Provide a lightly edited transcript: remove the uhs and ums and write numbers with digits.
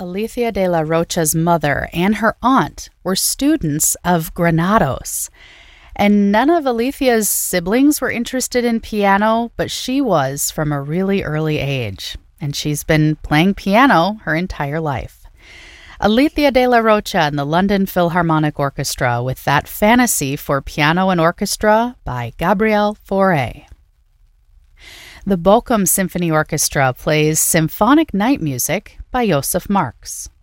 Alicia de la Rocha's mother and her aunt were students of Granados. And none of Alicia's siblings were interested in piano, but she was from a really early age. And she's been playing piano her entire life. Alicia de la Rocha and the London Philharmonic Orchestra with that Fantasy for Piano and Orchestra by Gabriel Fauré. The Bochum Symphony Orchestra plays Symphonic Night Music by Josef Marx.